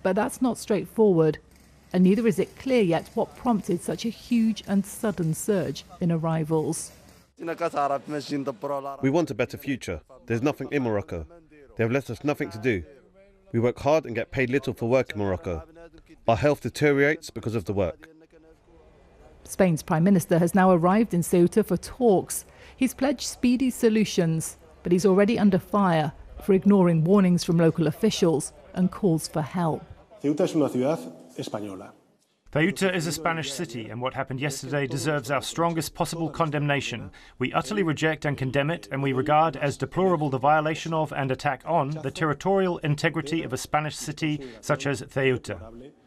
But that's not straightforward, and neither is it clear yet what prompted such a huge and sudden surge in arrivals. We want a better future. There's nothing in Morocco. They have left us nothing to do. We work hard and get paid little for work in Morocco. Our health deteriorates because of the work. Spain's Prime Minister has now arrived in Ceuta for talks. He's pledged speedy solutions, but he's already under fire for ignoring warnings from local officials and calls for help. Ceuta es una ciudad española. Ceuta is a Spanish city, and what happened yesterday deserves our strongest possible condemnation. We utterly reject and condemn it, and we regard as deplorable the violation of and attack on the territorial integrity of a Spanish city such as Ceuta.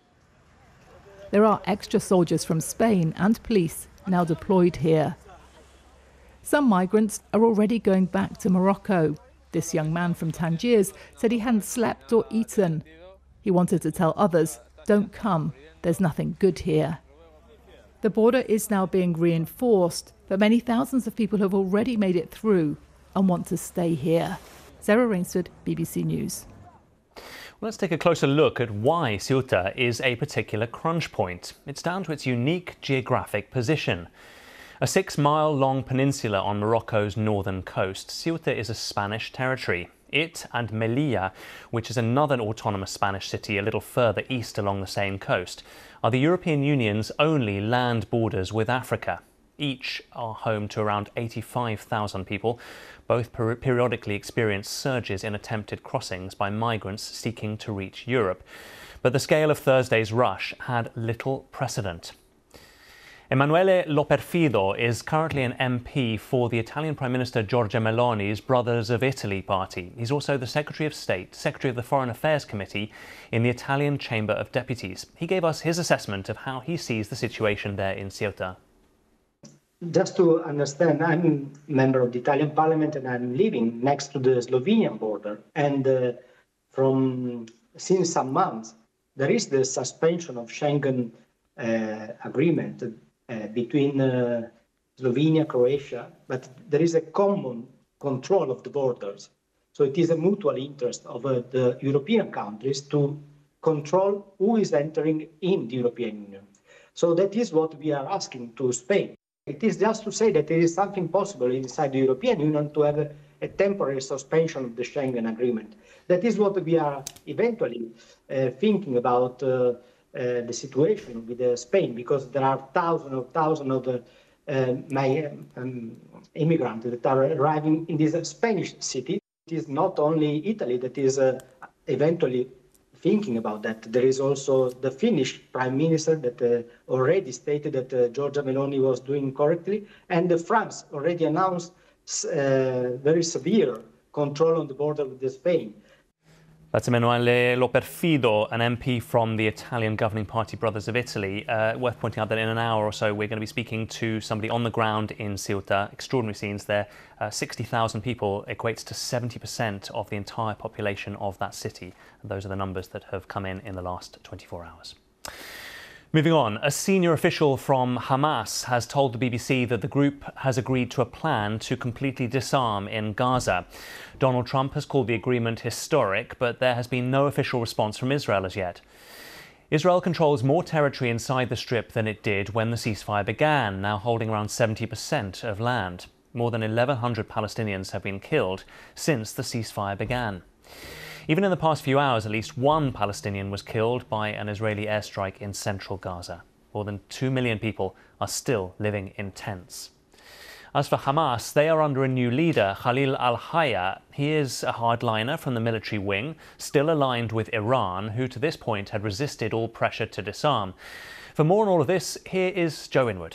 There are extra soldiers from Spain and police now deployed here. Some migrants are already going back to Morocco. This young man from Tangiers said he hadn't slept or eaten. He wanted to tell others, don't come, there's nothing good here. The border is now being reinforced, but many thousands of people have already made it through and want to stay here. Sarah Rainsford, BBC News. Well, let's take a closer look at why Ceuta is a particular crunch point. It's down to its unique geographic position. A 6-mile-long peninsula on Morocco's northern coast, Ceuta is a Spanish territory. It and Melilla, which is another autonomous Spanish city a little further east along the same coast, are the European Union's only land borders with Africa. Each are home to around 85,000 people. Both periodically experience surges in attempted crossings by migrants seeking to reach Europe. But the scale of Thursday's rush had little precedent. Emanuele Loperfido is currently an MP for the Italian Prime Minister Giorgia Meloni's Brothers of Italy party. He's also the Secretary of State, Secretary of the Foreign Affairs Committee in the Italian Chamber of Deputies. He gave us his assessment of how he sees the situation there in Ceuta. Just to understand, I'm a member of the Italian Parliament and I'm living next to the Slovenian border. And since some months, there is the suspension of Schengen agreement between Slovenia, Croatia, but there is a common control of the borders. So it is a mutual interest of the European countries to control who is entering in the European Union. So that is what we are asking to Spain. It is just to say that there is something possible inside the European Union to have a temporary suspension of the Schengen agreement. That is what we are eventually thinking about the situation with Spain, because there are thousands of immigrants that are arriving in this Spanish city. It is not only Italy that is eventually thinking about that. There is also the Finnish Prime Minister that already stated that Giorgia Meloni was doing correctly, and France already announced very severe control on the border with Spain. That's Emanuele Loperfido, an MP from the Italian governing party Brothers of Italy. Worth pointing out that in an hour or so we're going to be speaking to somebody on the ground in Ceuta. Extraordinary scenes there. 60,000 people equates to 70% of the entire population of that city. And those are the numbers that have come in the last 24 hours. Moving on, a senior official from Hamas has told the BBC that the group has agreed to a plan to completely disarm in Gaza. Donald Trump has called the agreement historic, but there has been no official response from Israel as yet. Israel controls more territory inside the Strip than it did when the ceasefire began, now holding around 70% of land. More than 1,100 Palestinians have been killed since the ceasefire began. Even in the past few hours, at least one Palestinian was killed by an Israeli airstrike in central Gaza. More than 2 million people are still living in tents. As for Hamas, they are under a new leader, Khalil al-Hayya. He is a hardliner from the military wing, still aligned with Iran, who to this point had resisted all pressure to disarm. For more on all of this, here is Joe Inwood.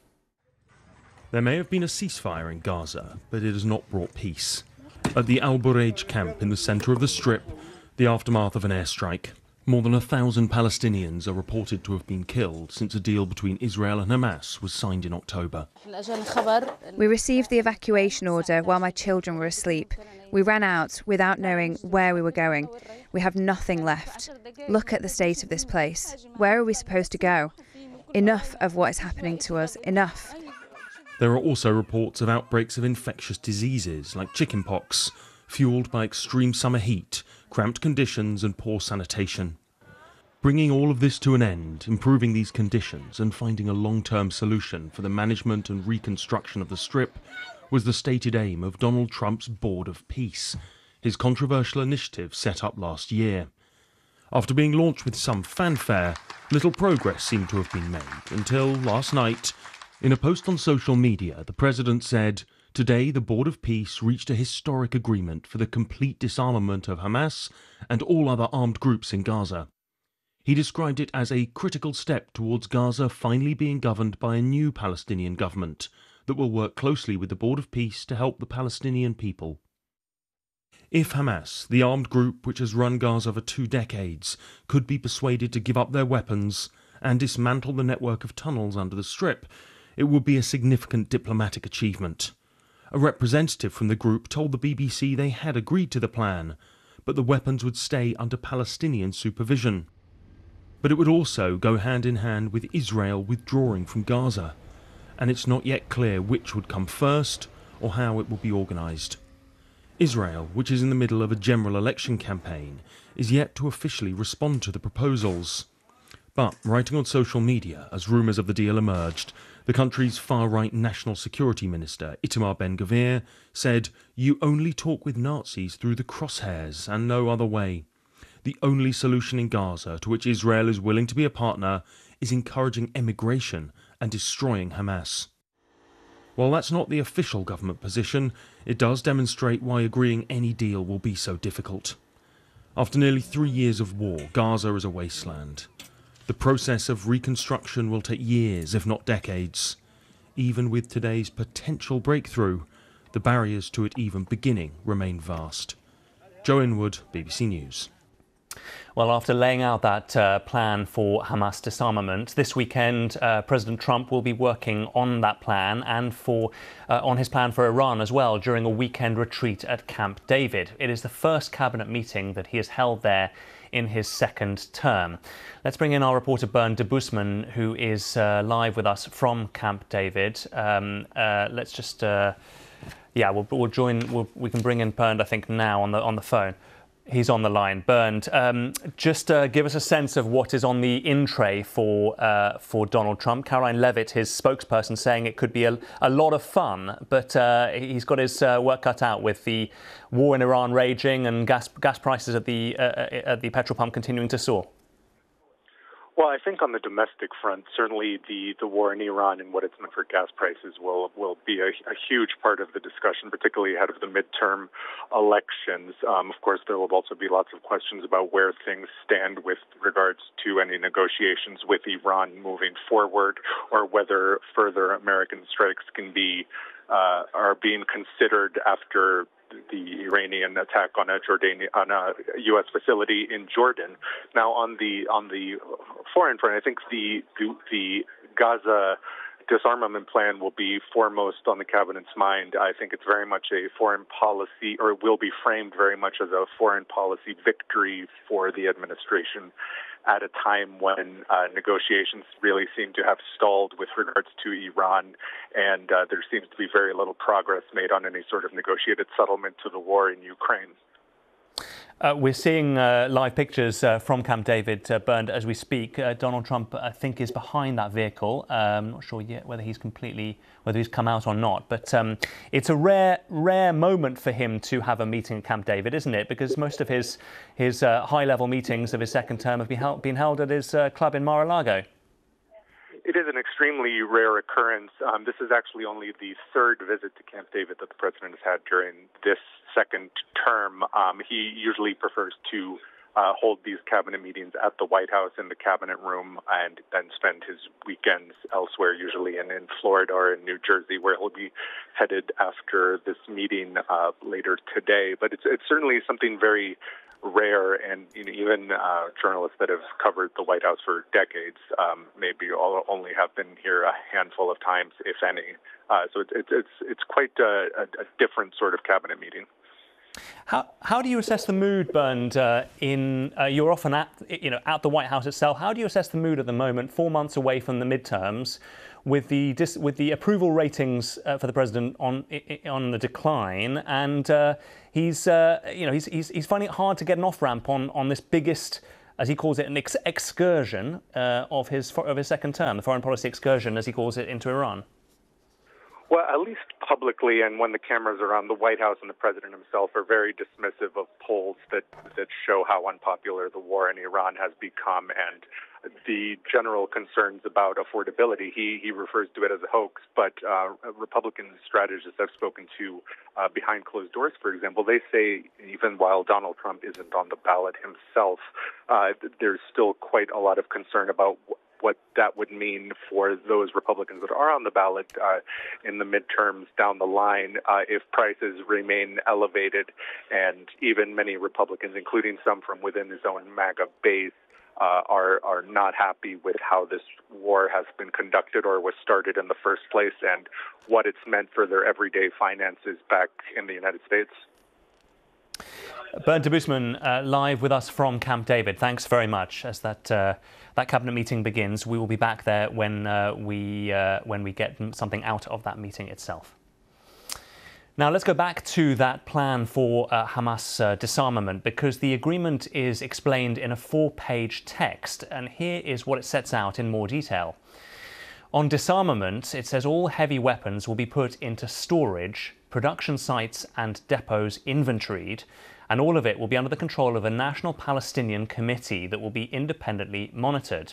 There may have been a ceasefire in Gaza, but it has not brought peace. At the Al Bureij camp in the centre of the Strip, the aftermath of an airstrike. More than 1,000 Palestinians are reported to have been killed since a deal between Israel and Hamas was signed in October. We received the evacuation order while my children were asleep. We ran out without knowing where we were going. We have nothing left. Look at the state of this place. Where are we supposed to go? Enough of what is happening to us. Enough. There are also reports of outbreaks of infectious diseases like chickenpox, fuelled by extreme summer heat, cramped conditions and poor sanitation. Bringing all of this to an end, improving these conditions and finding a long-term solution for the management and reconstruction of the Strip was the stated aim of Donald Trump's Board of Peace, his controversial initiative set up last year. After being launched with some fanfare, little progress seemed to have been made until last night. In a post on social media, the president said, "Today the Board of Peace reached a historic agreement for the complete disarmament of Hamas and all other armed groups in Gaza." He described it as a critical step towards Gaza finally being governed by a new Palestinian government that will work closely with the Board of Peace to help the Palestinian people. If Hamas, the armed group which has run Gaza for 2 decades, could be persuaded to give up their weapons and dismantle the network of tunnels under the Strip, it would be a significant diplomatic achievement. A representative from the group told the BBC they had agreed to the plan, but the weapons would stay under Palestinian supervision. But it would also go hand in hand with Israel withdrawing from Gaza, and it's not yet clear which would come first or how it will be organised. Israel, which is in the middle of a general election campaign, is yet to officially respond to the proposals. But, writing on social media as rumours of the deal emerged, the country's far-right National Security Minister, Itamar Ben-Gvir, said, "You only talk with Nazis through the crosshairs and no other way. The only solution in Gaza to which Israel is willing to be a partner is encouraging emigration and destroying Hamas." While that's not the official government position, it does demonstrate why agreeing any deal will be so difficult. After nearly 3 years of war, Gaza is a wasteland. The process of reconstruction will take years, if not decades. Even with today's potential breakthrough, the barriers to it even beginning remain vast. Joe Inwood, BBC News. Well, after laying out that plan for Hamas disarmament, this weekend President Trump will be working on that plan and on his plan for Iran as well during a weekend retreat at Camp David. It is the first cabinet meeting that he has held there in his second term. Let's bring in our reporter Bernd Debusman, who is live with us from Camp David. Let's just, we'll join. We can bring in Bernd, I think, now on the phone. He's on the line. Bernd, just give us a sense of what is on the in tray for Donald Trump. Caroline Levitt, his spokesperson, saying it could be a lot of fun, but he's got his work cut out with the war in Iran raging and gas prices at the petrol pump continuing to soar. Well, I think on the domestic front, certainly the war in Iran and what it's meant for gas prices will be a huge part of the discussion, particularly ahead of the midterm elections. Of course, there will also be lots of questions about where things stand with regards to any negotiations with Iran moving forward, or whether further American strikes are being considered after the Iranian attack on a U.S. facility in Jordan. Now, on the foreign front, I think the Gaza disarmament plan will be foremost on the cabinet's mind. I think it's very much a foreign policy, or it will be framed very much as a foreign policy victory for the administration at a time when negotiations really seem to have stalled with regards to Iran, and there seems to be very little progress made on any sort of negotiated settlement to the war in Ukraine. We're seeing live pictures from Camp David, Bernd, as we speak. Donald Trump, I think, is behind that vehicle. I'm not sure yet whether he's come out or not. But it's a rare moment for him to have a meeting at Camp David, isn't it? Because most of his high-level meetings of his second term have been held at his club in Mar-a-Lago. It is an extremely rare occurrence. This is actually only the third visit to Camp David that the president has had during this second term. He usually prefers to hold these cabinet meetings at the White House in the cabinet room, and then spend his weekends elsewhere, usually in Florida or in New Jersey, where he'll be headed after this meeting later today. But it's certainly something very rare, and even journalists that have covered the White House for decades maybe only have been here a handful of times, if any. So it's quite a different sort of cabinet meeting. How do you assess the mood, Bernd? You're often at the White House itself. How do you assess the mood at the moment, 4 months away from the midterms, with the approval ratings for the president on the decline, and he's finding it hard to get an off ramp on this biggest as he calls it, an excursion of his second term, the foreign policy excursion, as he calls it, into Iran? Well, at least publicly, and when the cameras are on, the White House and the president himself are very dismissive of polls that show how unpopular the war in Iran has become, and the general concerns about affordability. He refers to it as a hoax, but Republican strategists I've spoken to behind closed doors, for example, they say even while Donald Trump isn't on the ballot himself, there's still quite a lot of concern about what that would mean for those Republicans that are on the ballot in the midterms down the line if prices remain elevated, and even many Republicans, including some from within his own MAGA base, are not happy with how this war has been conducted or was started in the first place and what it's meant for their everyday finances back in the United States. Bernd Debusmann, live with us from Camp David. Thanks very much. As that cabinet meeting begins, we will be back there when we get something out of that meeting itself. Now let's go back to that plan for Hamas disarmament, because the agreement is explained in a 4-page text, and here is what it sets out in more detail. On disarmament, it says all heavy weapons will be put into storage, production sites and depots inventoried, and all of it will be under the control of a National Palestinian Committee that will be independently monitored.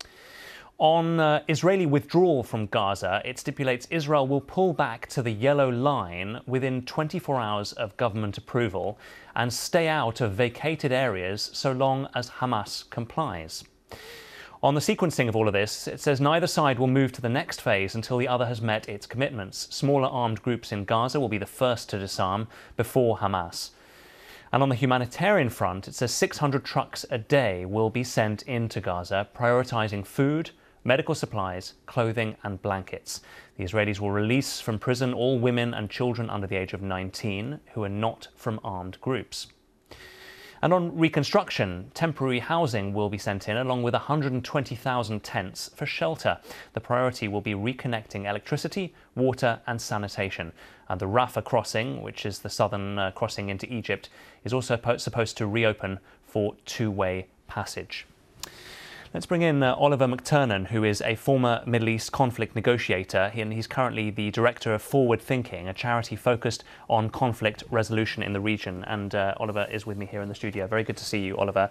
On Israeli withdrawal from Gaza, it stipulates Israel will pull back to the yellow line within 24 hours of government approval and stay out of vacated areas so long as Hamas complies. On the sequencing of all of this, it says neither side will move to the next phase until the other has met its commitments. Smaller armed groups in Gaza will be the first to disarm before Hamas. And on the humanitarian front, it says 600 trucks a day will be sent into Gaza, prioritising food, medical supplies, clothing and blankets. The Israelis will release from prison all women and children under the age of 19 who are not from armed groups. And on reconstruction, temporary housing will be sent in along with 120,000 tents for shelter. The priority will be reconnecting electricity, water and sanitation. And the Rafah crossing, which is the southern crossing into Egypt, is also supposed to reopen for two-way passage. Let's bring in Oliver McTurnan, who is a former Middle East conflict negotiator, and he's currently the director of Forward Thinking, a charity focused on conflict resolution in the region. And Oliver is with me here in the studio. Very good to see you, Oliver.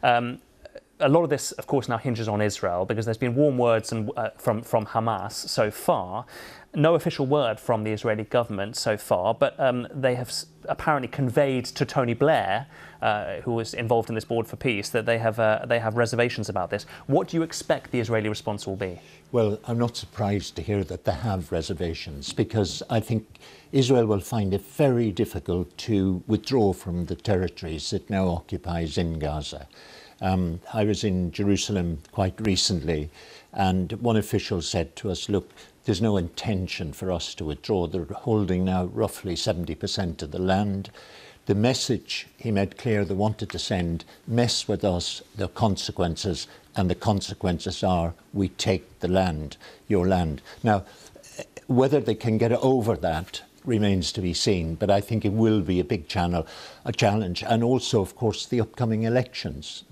A lot of this, of course, now hinges on Israel because there's been warm words from Hamas so far. No official word from the Israeli government so far, but they have apparently conveyed to Tony Blair, who was involved in this Board for Peace, that they have reservations about this. What do you expect the Israeli response will be? Well, I'm not surprised to hear that they have reservations, because I think Israel will find it very difficult to withdraw from the territories it now occupies in Gaza. I was in Jerusalem quite recently, and one official said to us, look, there's no intention for us to withdraw. They're holding now roughly 70% of the land. The message he made clear they wanted to send, mess with us, the consequences, and the consequences are we take the land, your land. Now, whether they can get over that remains to be seen, but I think it will be a big a challenge, and also, of course, the upcoming elections.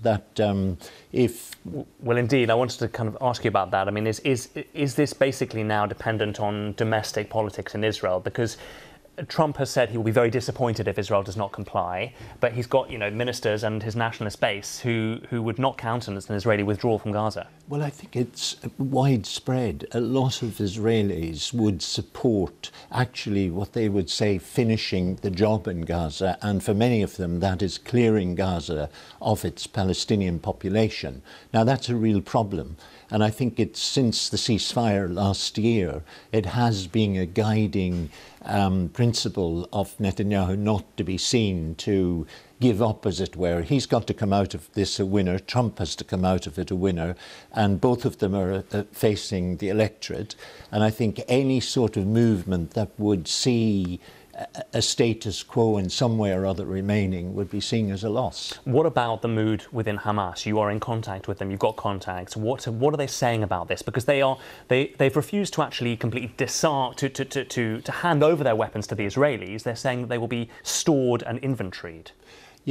Well, indeed, I wanted to kind of ask you about that. I mean, is this basically now dependent on domestic politics in Israel? Because Trump has said he will be very disappointed if Israel does not comply, but he's got, ministers and his nationalist base who would not countenance an Israeli withdrawal from Gaza. Well, I think it's widespread. A lot of Israelis would support actually what they would say finishing the job in Gaza, and for many of them that is clearing Gaza of its Palestinian population. Now that's a real problem, and I think it's since the ceasefire last year it has been a guiding principle of Netanyahu not to be seen to give up, as it were. He's got to come out of this a winner. Trump has to come out of it a winner. And both of them are facing the electorate. And I think any sort of movement that would see a status quo in some way or other remaining would be seen as a loss. What about the mood within Hamas? You are in contact with them, you've got contacts. What are they saying about this? Because they've refused to actually completely disarm, to hand over their weapons to the Israelis. They're saying that they will be stored and inventoried. Yes,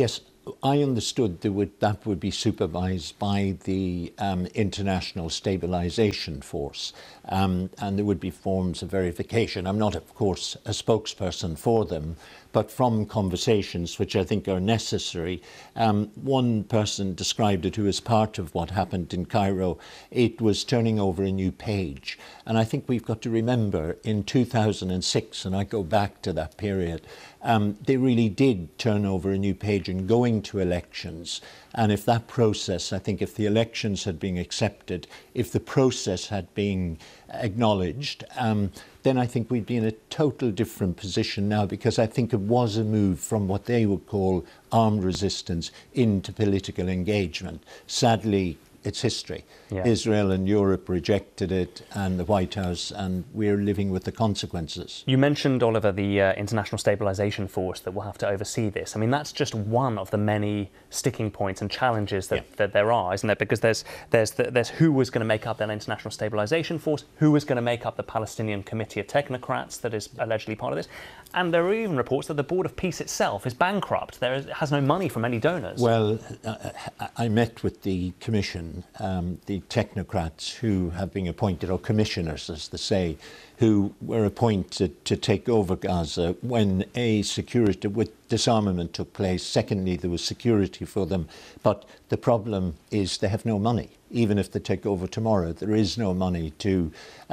I understood that would be supervised by the International Stabilization Force, and there would be forms of verification. I'm not, of course, a spokesperson for them, but from conversations which I think are necessary, one person described it who was part of what happened in Cairo. It was turning over a new page. And I think we've got to remember in 2006, and I go back to that period, they really did turn over a new page in going to elections. And if that process, I think if the elections had been accepted, if the process had been acknowledged, then I think we'd be in a total different position now, because I think it was a move from what they would call armed resistance into political engagement. Sadly, it's history. Yeah. Israel and Europe rejected it, and the White House, and we're living with the consequences. You mentioned, Oliver, the International Stabilization Force that will have to oversee this. I mean, that's just one of the many sticking points and challenges that there are, isn't there? Because there's who was going to make up that International Stabilization Force, who was going to make up the Palestinian Committee of Technocrats that is allegedly part of this, and there are even reports that the Board of Peace itself is bankrupt. It has no money from any donors. Well, I met with the Commission, the technocrats who have been appointed, or commissioners as they say, who were appointed to take over Gaza when security with disarmament took place. Secondly, there was security for them. But the problem is they have no money. Even if they take over tomorrow, there is no money to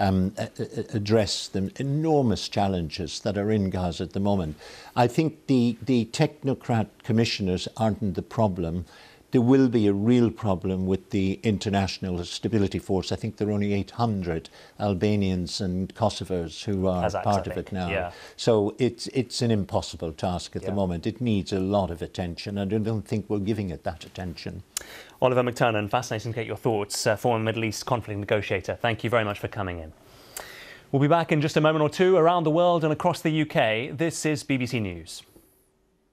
address the enormous challenges that are in Gaza at the moment. I think the technocrat commissioners aren't the problem. There will be a real problem with the International Stability Force. I think there are only 800 Albanians and Kosovars who are part of it now. Yeah. So it's an impossible task at the moment. It needs a lot of attention, and I don't think we're giving it that attention. Oliver McTurnan, fascinating to get your thoughts, former Middle East conflict negotiator. Thank you very much for coming in. We'll be back in just a moment or two around the world and across the UK. This is BBC News.